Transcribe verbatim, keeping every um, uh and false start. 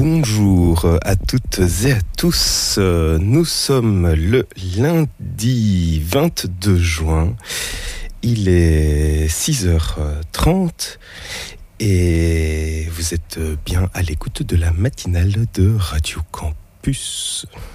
bonjour à toutes et à tous. Nous sommes le lundi vingt-deux juin. Il est six heures trente et vous êtes bien à l'écoute de la matinale de Radio Campus.